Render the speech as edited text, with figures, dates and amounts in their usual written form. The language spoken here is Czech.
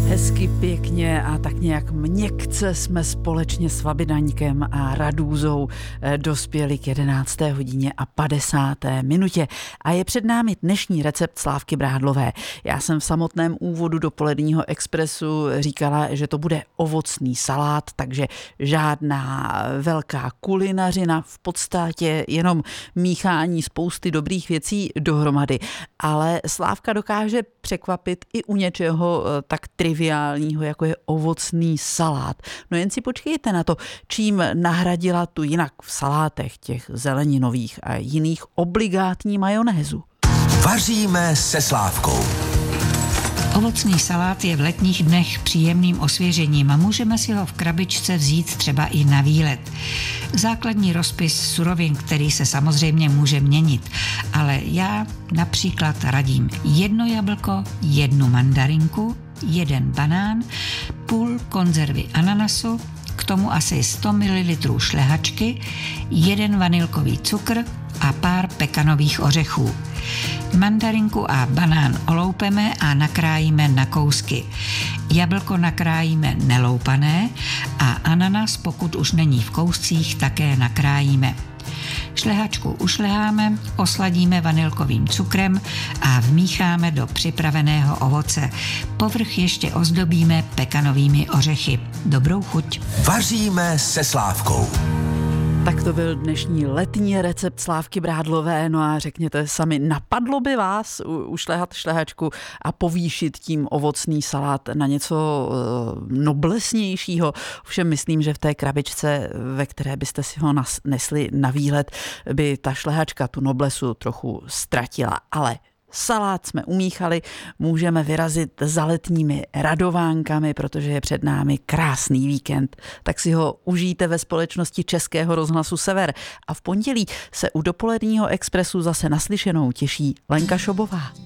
Hezky, pěkně a tak nějak měkce jsme společně s Vabidaňkem a Radúzou dospěli k 11. hodině a 50. minutě. A je před námi dnešní recept Slávky Brádlové. Já jsem v samotném úvodu dopoledního expresu říkala, že to bude ovocný salát, takže žádná velká kulinařina, v podstatě jenom míchání spousty dobrých věcí dohromady. Ale Slávka dokáže překvapit i u něčeho tak triviálního, jako je ovocný salát. No jen si počkejte na to, čím nahradila tu jinak v salátech těch zeleninových a jiných obligátní majonézu. Vaříme se Slávkou. Ovocný salát je v letních dnech příjemným osvěžením a můžeme si ho v krabičce vzít třeba i na výlet. Základní rozpis surovin, který se samozřejmě může měnit, ale já například radím 1 jablko, 1 mandarinku, 1 banán, půl konzervy ananasu, k tomu asi 100 ml šlehačky, 1 vanilkový cukr a pár pekanových ořechů. Mandarinku a banán oloupeme a nakrájíme na kousky. Jablko nakrájíme neloupané a ananas, pokud už není v kouscích, také nakrájíme. Šlehačku ušleháme, osladíme vanilkovým cukrem a vmícháme do připraveného ovoce. Povrch ještě ozdobíme pekanovými ořechy. Dobrou chuť. Vaříme se Slávkou. Tak to byl dnešní letní recept Slávky Brádlové. No a řekněte sami, napadlo by vás ušlehat šlehačku a povýšit tím ovocný salát na něco noblesnějšího? Ovšem myslím, že v té krabičce, ve které byste si ho nesli na výlet, by ta šlehačka tu noblesu trochu ztratila. Ale salát jsme umíchali, můžeme vyrazit za letními radovánkami, protože je před námi krásný víkend. Tak si ho užijte ve společnosti Českého rozhlasu Sever. A v pondělí se u dopoledního expresu zase naslyšenou těší Lenka Šobová.